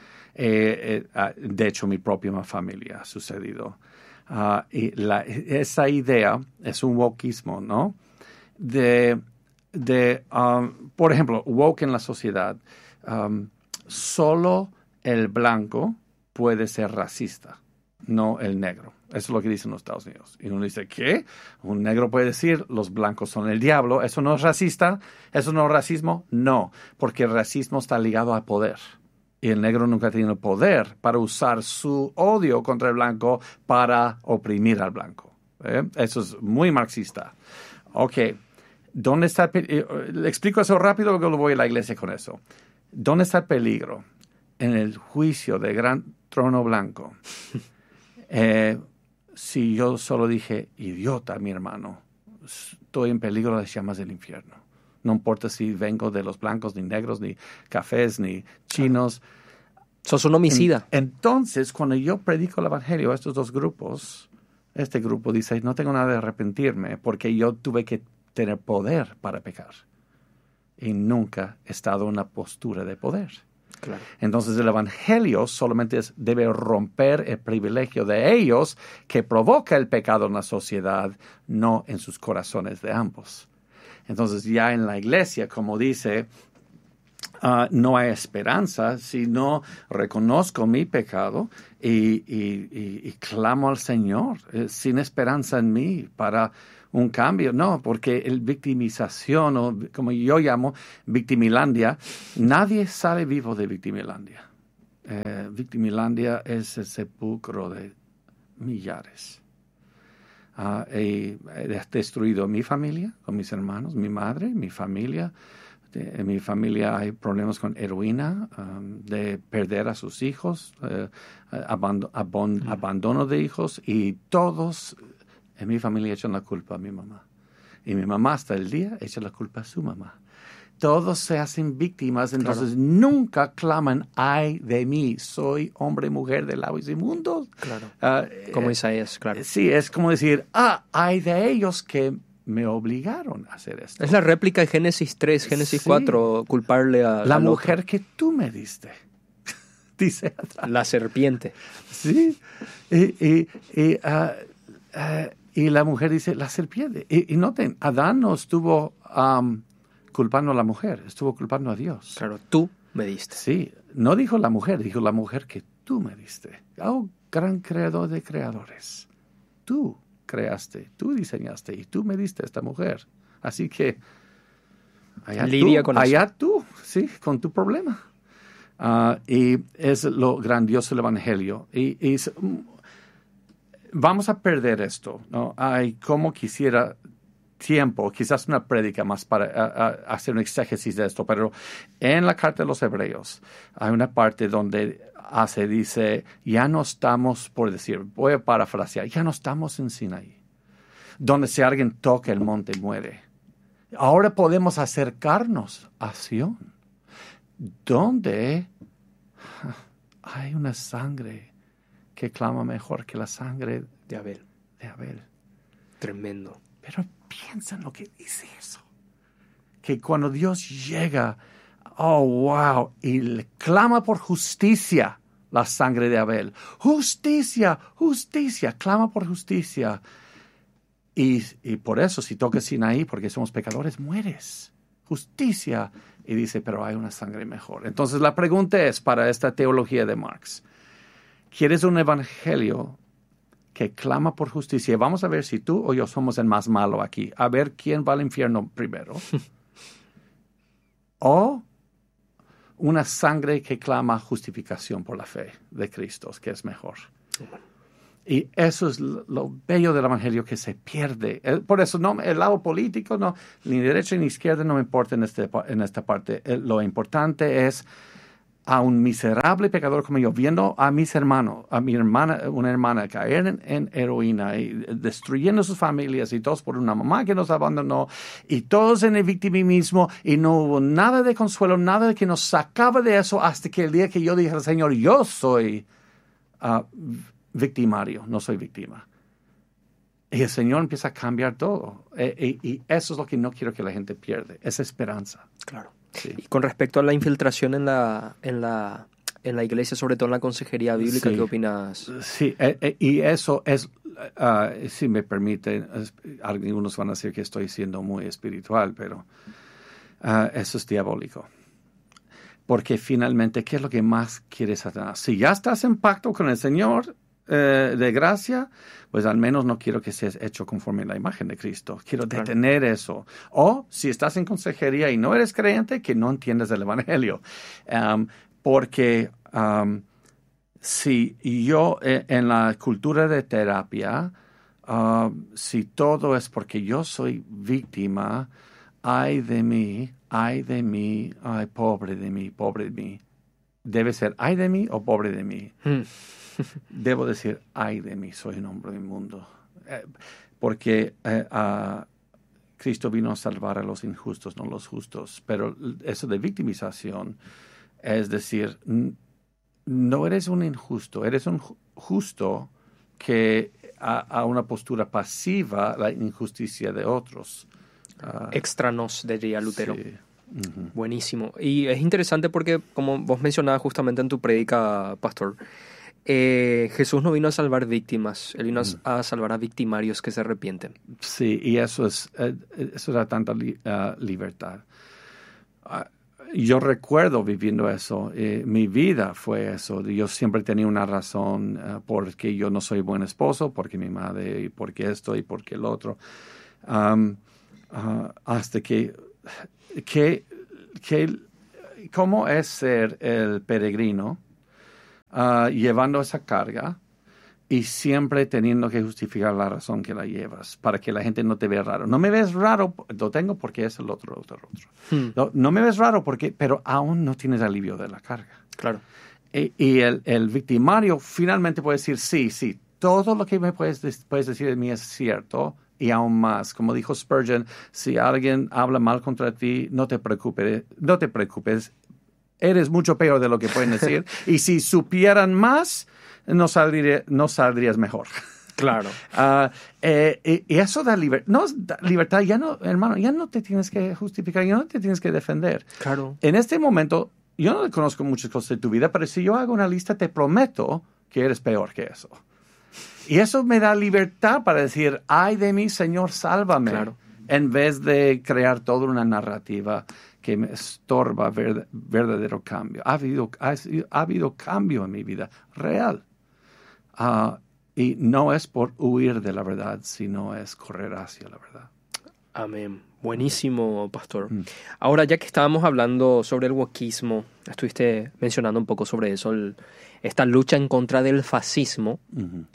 Eh, eh, de hecho, mi propia familia ha sucedido. Uh, y la, esa idea es un wokeismo, ¿no? De, de um, por ejemplo, woke en la sociedad. Um, solo el blanco puede ser racista, no el negro. Eso es lo que dicen los Estados Unidos. Y uno dice, ¿qué? Un negro puede decir, los blancos son el diablo. ¿Eso no es racista? ¿Eso no es racismo? No, porque el racismo está ligado al poder. Y el negro nunca ha tenido poder para usar su odio contra el blanco para oprimir al blanco. ¿Eh? Eso es muy marxista. Ok, ¿dónde está el pe- Le explico eso rápido, luego lo voy a la iglesia con eso. ¿Dónde está el peligro? En el juicio del gran trono blanco. Eh... Si yo solo dije, idiota, mi hermano, estoy en peligro de las llamas del infierno. No importa si vengo de los blancos, ni negros, ni cafés, ni chinos. Sos un homicida. En, entonces, cuando yo predico el evangelio a estos dos grupos, este grupo dice, no tengo nada de arrepentirme porque yo tuve que tener poder para pecar. Y nunca he estado en una postura de poder. Claro. Entonces el evangelio solamente es, debe romper el privilegio de ellos que provoca el pecado en la sociedad, no en sus corazones de ambos. Entonces ya en la iglesia, como dice, uh, no hay esperanza si no reconozco mi pecado y, y, y, y clamo al Señor eh, sin esperanza en mí para un cambio. No, porque el victimización, o como yo llamo, victimilandia, nadie sale vivo de victimilandia. Eh, victimilandia es el sepulcro de millares. Uh, he, he destruido mi familia, con mis hermanos, mi madre, mi familia. De, en mi familia hay problemas con heroína, um, de perder a sus hijos, uh, abando, abon, mm. abandono de hijos, y todos en mi familia echan la culpa a mi mamá. Y mi mamá hasta el día echa la culpa a su mamá. Todos se hacen víctimas, entonces claro. nunca claman, ay de mí, soy hombre, mujer de labios inmundos. Claro, uh, como eh, Isaías, claro. Sí, es como decir, ah, ay de ellos que me obligaron a hacer esto. Es la réplica de Génesis tres, Génesis sí. cuatro, culparle a la mujer otro. Que tú me diste, dice atrás. La serpiente. Sí, y, y, y, uh, uh, y la mujer dice, la serpiente. Y, y noten, Adán no estuvo um, culpando a la mujer, estuvo culpando a Dios. Claro, tú me diste. Sí, no dijo la mujer, dijo la mujer que tú me diste. Oh, gran creador de creadores. Tú creaste, tú diseñaste y tú me diste a esta mujer. Así que allá Lidia tú, con allá eso. tú, sí, con tu problema. Uh, y es lo grandioso del evangelio. Y, y vamos a perder esto, ¿no? Ay, cómo quisiera tiempo, quizás una prédica más para a, a hacer un exégesis de esto, pero en la carta de los Hebreos hay una parte donde hace, dice, ya no estamos, por decir, voy a parafrasear, ya no estamos en Sinaí, donde si alguien toca el monte muere. Ahora podemos acercarnos a Sión, donde hay una sangre que clama mejor que la sangre de Abel. De Abel. Tremendo. Pero piensa en lo que dice eso. Que cuando Dios llega, oh, wow, y le clama por justicia la sangre de Abel. Justicia, justicia, clama por justicia. Y, y por eso, si tocas Sinaí, porque somos pecadores, mueres. Justicia. Y dice, pero hay una sangre mejor. Entonces la pregunta es para esta teología de Marx. ¿Quieres un evangelio que clama por justicia? Vamos a ver si tú o yo somos el más malo aquí. A ver quién va al infierno primero. O una sangre que clama justificación por la fe de Cristo, que es mejor. Y eso es lo bello del evangelio, que se pierde. Por eso no, el lado político, no, ni derecha ni izquierda no me importa en, este, en esta parte. Lo importante es a un miserable pecador como yo, viendo a mis hermanos, a mi hermana, una hermana caer en, en heroína y destruyendo sus familias, y todos por una mamá que nos abandonó, y todos en el victimismo, y no hubo nada de consuelo, nada de que nos sacaba de eso, hasta que el día que yo dije al Señor, yo soy uh, victimario, no soy víctima. Y el Señor empieza a cambiar todo. E, y, y eso es lo que no quiero que la gente pierda, esa esperanza. Claro. Sí. Y con respecto a la infiltración en la, en la, en la iglesia, sobre todo en la consejería bíblica, sí. ¿qué opinas? Sí, eh, eh, y eso es, uh, si me permiten, algunos van a decir que estoy siendo muy espiritual, pero uh, eso es diabólico. Porque finalmente, ¿qué es lo que más quiere Satanás? Si ya estás en pacto con el Señor eh, de gracia, pues al menos no quiero que seas hecho conforme a la imagen de Cristo. Quiero Claro. detener eso. O si estás en consejería y no eres creyente, que no entiendes el evangelio. Um, porque um, si yo eh, en la cultura de terapia, uh, si todo es porque yo soy víctima, ay de mí, ay de mí, ay pobre de mí, pobre de mí. Debe ser ay de mí o pobre de mí. Hmm. Debo decir, ay de mí, soy un hombre inmundo. Eh, porque eh, uh, Cristo vino a salvar a los injustos, no los justos. Pero eso de victimización es decir, no eres un injusto, eres un justo que a, a una postura pasiva la injusticia de otros. Uh, Extranos, diría Lutero. Sí. Uh-huh. Buenísimo. Y es interesante porque, como vos mencionabas justamente en tu prédica, pastor, eh, Jesús no vino a salvar víctimas, Él vino uh-huh. a salvar a victimarios que se arrepienten. Sí, y eso es eh, eso da tanta li, uh, libertad. Uh, yo recuerdo viviendo eso. Eh, mi vida fue eso. Yo siempre tenía una razón uh, porque yo no soy buen esposo, porque mi madre, y porque esto y porque el otro. Um, uh, hasta que, que, que, ¿cómo es ser el peregrino uh, llevando esa carga y siempre teniendo que justificar la razón que la llevas para que la gente no te vea raro? No me ves raro, lo tengo porque es el otro, otro, otro. Hmm. No, no me ves raro porque, pero aún no tienes alivio de la carga. Claro. Y, y el, el victimario finalmente puede decir, sí, sí, todo lo que me puedes, puedes decir de mí es cierto. Y aún más, como dijo Spurgeon, si alguien habla mal contra ti, no te preocupes, no te preocupes, eres mucho peor de lo que pueden decir. Y si supieran más, no, saldría, no saldrías mejor. Claro. Uh, eh, y, y eso da libertad. No, da libertad, ya no, hermano, ya no te tienes que justificar, ya no te tienes que defender. Claro. En este momento, yo no conozco muchas cosas de tu vida, pero si yo hago una lista, te prometo que eres peor que eso. Y eso me da libertad para decir, ay de mí, Señor, sálvame. Claro. En vez de crear toda una narrativa que me estorba ver, verdadero cambio. Ha habido, ha, ha habido cambio en mi vida, real. Uh, y no es por huir de la verdad, sino es correr hacia la verdad. Amén. Buenísimo, pastor. Mm. Ahora, ya que estábamos hablando sobre el wokismo, estuviste mencionando un poco sobre eso, el, esta lucha en contra del fascismo, Uh-huh. ¿sí?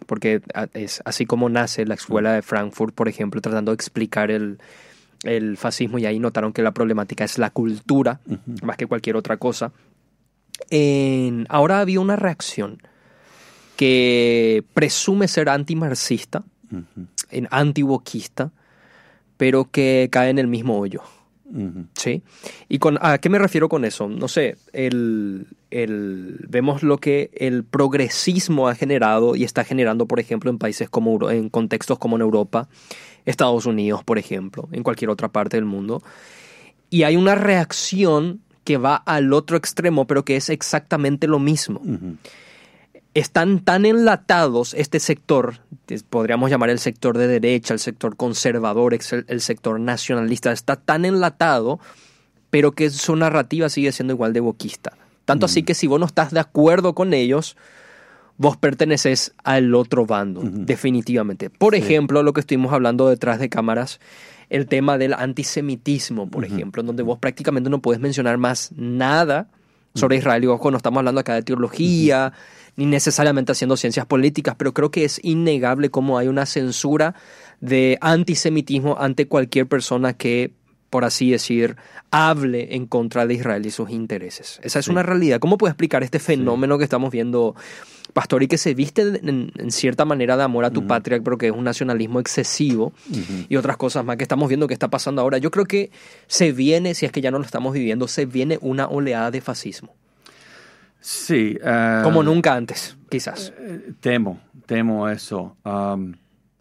porque es así como nace la escuela de Frankfurt, por ejemplo, tratando de explicar el, el fascismo, y ahí notaron que la problemática es la cultura, uh-huh. más que cualquier otra cosa. En, ahora había una reacción que presume ser antimarxista, uh-huh. en anti-wokista, pero que cae en el mismo hoyo. Uh-huh. ¿Sí? ¿Y con, a qué me refiero con eso? No sé, el, el, vemos lo que el progresismo ha generado y está generando, por ejemplo, en países como, en contextos como en Europa, Estados Unidos, por ejemplo, en cualquier otra parte del mundo. Y hay una reacción que va al otro extremo, pero que es exactamente lo mismo. Uh-huh. Están tan enlatados este sector, podríamos llamar el sector de derecha, el sector conservador, el, el sector nacionalista, está tan enlatado, pero que su narrativa sigue siendo igual de wokista. Tanto mm. así que si vos no estás de acuerdo con ellos, vos perteneces al otro bando, mm-hmm. definitivamente. Por sí. ejemplo, lo que estuvimos hablando detrás de cámaras, el tema del antisemitismo, por mm-hmm. ejemplo, en donde vos prácticamente no puedes mencionar más nada sobre mm-hmm. Israel. Y ojo, no estamos hablando acá de teología, mm-hmm. ni necesariamente haciendo ciencias políticas, pero creo que es innegable cómo hay una censura de antisemitismo ante cualquier persona que, por así decir, hable en contra de Israel y sus intereses. Esa es sí. una realidad. ¿Cómo puede explicar este fenómeno sí. que estamos viendo, Pastor, y que se viste en, en cierta manera de amor a tu uh-huh. patria, pero que es un nacionalismo excesivo uh-huh. y otras cosas más que estamos viendo que está pasando ahora? Yo creo que se viene, si es que ya no lo estamos viviendo, se viene una oleada de fascismo. Sí. Uh, Como nunca antes, quizás. Uh, temo, temo eso. Um,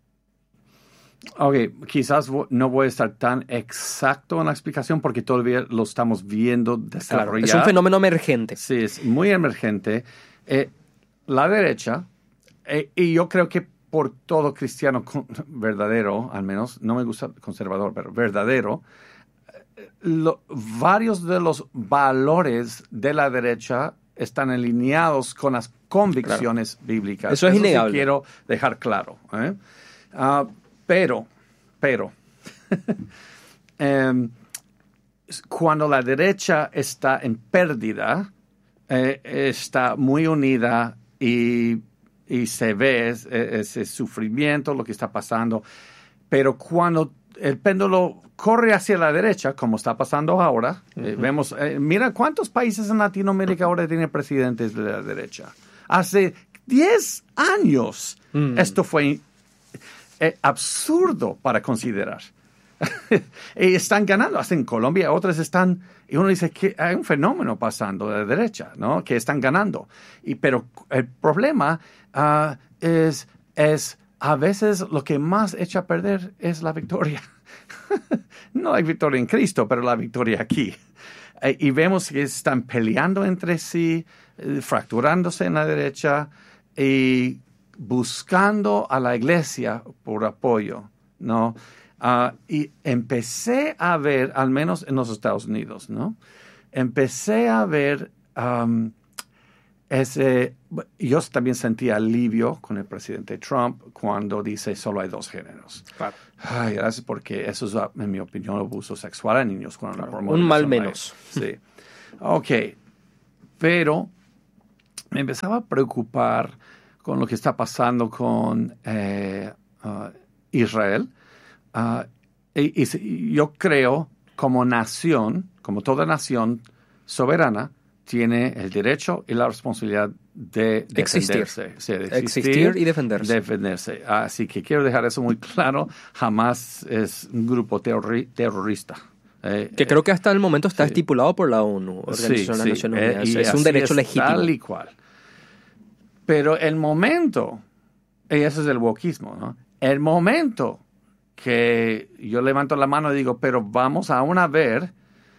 ok, quizás no voy a estar tan exacto en la explicación porque todavía lo estamos viendo desarrollar. Claro, es un fenómeno emergente. Sí, es muy emergente. Eh, la derecha, eh, y yo creo que por todo cristiano verdadero, al menos, no me gusta conservador, pero verdadero, lo, varios de los valores de la derecha están alineados con las convicciones claro. bíblicas. Eso es Eso innegable. Sí quiero dejar claro. ¿eh? Uh, pero, pero, um, cuando la derecha está en pérdida, eh, está muy unida y, y se ve ese, ese sufrimiento, lo que está pasando. Pero cuando el péndulo corre hacia la derecha, como está pasando ahora, uh-huh. eh, vemos, eh, mira cuántos países en Latinoamérica ahora tienen presidentes de la derecha. Hace diez años uh-huh. esto fue eh, absurdo para considerar. Y están ganando, hasta en Colombia, otras están, y uno dice que hay un fenómeno pasando de la derecha, ¿no? Que están ganando. Y, pero el problema uh, es, es a veces lo que más echa a perder es la victoria. No hay victoria en Cristo, pero la victoria aquí. Eh, y vemos que están peleando entre sí, eh, fracturándose en la derecha y buscando a la iglesia por apoyo, ¿no? Uh, y empecé a ver, al menos en los Estados Unidos, ¿no? Empecé a ver um, ese... Yo también sentí alivio con el presidente Trump cuando dice solo hay dos géneros. Claro. Ay, gracias, porque eso es, en mi opinión, abuso sexual a niños. Cuando claro, un mal menos. Sí. Ok. Pero me empezaba a preocupar con lo que está pasando con eh, uh, Israel. Uh, y, y yo creo, como nación, como toda nación soberana, tiene el derecho y la responsabilidad de defenderse. Existir. Sí, de existir, existir y defenderse. defenderse. Así que quiero dejar eso muy claro. Jamás es un grupo terrori- terrorista. Eh, que creo que hasta el momento está sí. estipulado por la ONU, Organización sí, de las sí. Naciones Eh, Unidas. y es un derecho es legítimo. Tal y cual. Pero el momento, y eso es el wokismo, ¿no? El momento que yo levanto la mano y digo, pero vamos aún a ver,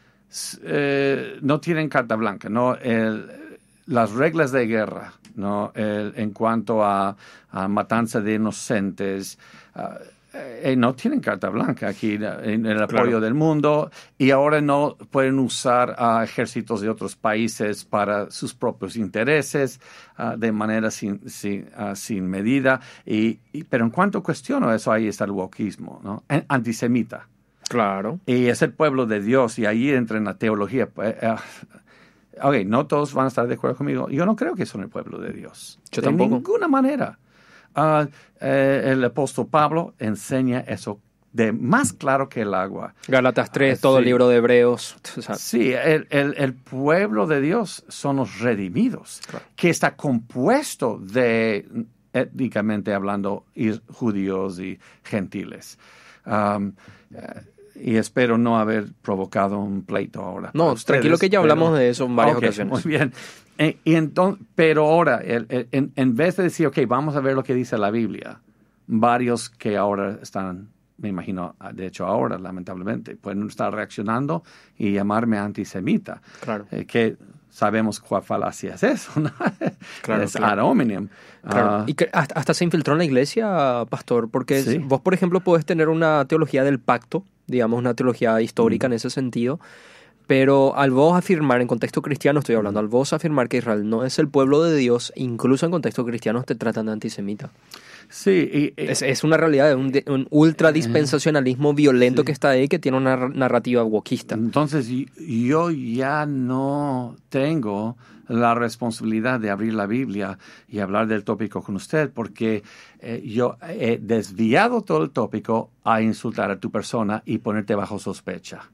eh, no tienen carta blanca, ¿no? El, las reglas de guerra, ¿no? El, en cuanto a, a matanza de inocentes, uh, eh, no tienen carta blanca aquí en el apoyo claro. del mundo, y ahora no pueden usar uh, ejércitos de otros países para sus propios intereses uh, de manera sin, sin, uh, sin medida. Y, y, pero en cuanto cuestiono eso, ahí está el wokismo, ¿no? Antisemita. Claro. Y es el pueblo de Dios, y ahí entra en la teología. Uh, ok, no todos van a estar de acuerdo conmigo. Yo no creo que son el pueblo de Dios. Yo de tampoco. ninguna manera. uh, eh, el apóstol Pablo enseña eso de más claro que el agua. Gálatas tres, todo sí. el libro de Hebreos. O sea, sí, el, el, el pueblo de Dios son los redimidos, claro. que está compuesto de, étnicamente hablando, judíos y gentiles. Um, y espero no haber provocado un pleito ahora. No, ustedes, tranquilo que ya hablamos pero, de eso en varias okay, ocasiones. Muy bien. E, y entonces, pero ahora, el, el, en, en vez de decir, ok, vamos a ver lo que dice la Biblia, varios que ahora están, me imagino, de hecho ahora, lamentablemente, pueden estar reaccionando y llamarme antisemita. Claro. Eh, que sabemos cuál falacia es eso, ¿no? Claro, es claro. ad hominem. Claro. Uh, y que hasta, hasta se infiltró en la iglesia, pastor, porque sí. vos, por ejemplo, podés tener una teología del pacto, digamos, una teología histórica mm. en ese sentido, pero al vos afirmar, en contexto cristiano estoy hablando, mm. al vos afirmar que Israel no es el pueblo de Dios, incluso en contexto cristiano te tratan de antisemita. Sí. Y, y, es, es una realidad, de un, de, un ultradispensacionalismo eh, violento sí. que está ahí, que tiene una narrativa wokista. Entonces, yo ya no tengo la responsabilidad de abrir la Biblia y hablar del tópico con usted, porque eh, yo he desviado todo el tópico a insultar a tu persona y ponerte bajo sospecha.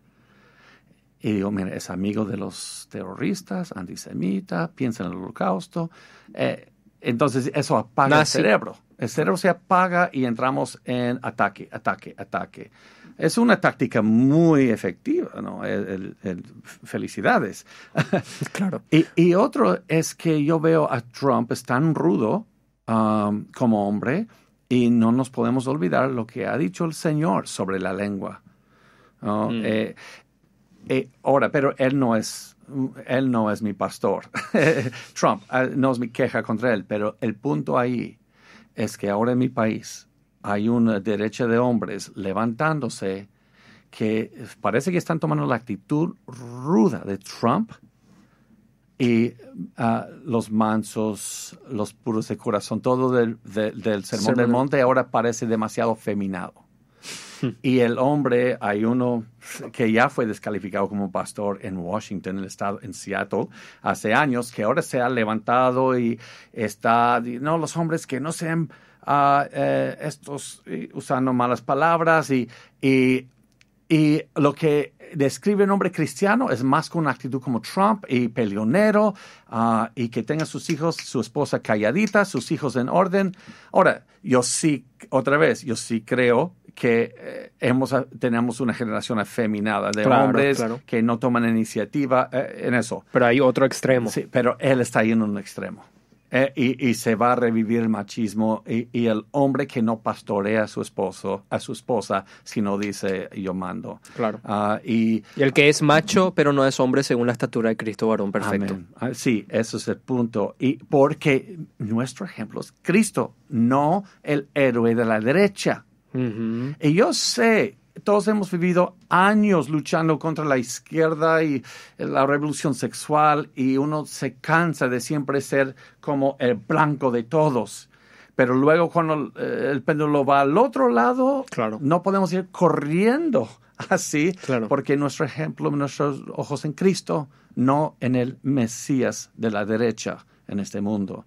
Y digo, mira, es amigo de los terroristas, antisemita, piensa en el holocausto. Eh, entonces, eso apaga Nazi. el cerebro. El cerebro se apaga y entramos en ataque, ataque, ataque. Es una táctica muy efectiva, ¿no? El, el, el, felicidades. Claro. y, y otro es que yo veo a Trump es tan rudo um, como hombre y no nos podemos olvidar lo que ha dicho el Señor sobre la lengua. ¿No? Mm. Eh, eh, ahora, pero él no es... Él no es mi pastor. Trump, no es mi queja contra él, pero el punto ahí es que ahora en mi país hay una derecha de hombres levantándose que parece que están tomando la actitud ruda de Trump y uh, los mansos, los puros de corazón, todo del, de, del Sermón Sermón. del Monte ahora parece demasiado feminado. Y el hombre, hay uno que ya fue descalificado como pastor en Washington, en el estado, en Seattle, hace años, que ahora se ha levantado y está, no, los hombres que no sean uh, eh, estos eh, usando malas palabras y, y, y lo que describe un hombre cristiano es más con una actitud como Trump y peleonero uh, y que tenga sus hijos, su esposa calladita, sus hijos en orden. Ahora, yo sí, otra vez, yo sí creo que eh, hemos, tenemos una generación afeminada de claro, hombres claro. que no toman iniciativa eh, en eso. Pero hay otro extremo. Sí, pero él está ahí en un extremo. Eh, y, y se va a revivir el machismo y, y el hombre que no pastorea a su esposo, a su esposa, sino dice yo mando. Claro. Uh, y, y el que es macho, pero no es hombre según la estatura de Cristo varón perfecto. Amén. Uh, sí, eso es el punto. Y porque nuestro ejemplo es Cristo, no el héroe de la derecha. Uh-huh. Y yo sé, todos hemos vivido años luchando contra la izquierda y la revolución sexual y uno se cansa de siempre ser como el blanco de todos. Pero luego cuando eh, el péndulo va al otro lado, claro. no podemos ir corriendo así, claro. porque nuestro ejemplo, nuestros ojos en Cristo, no en el Mesías de la derecha en este mundo.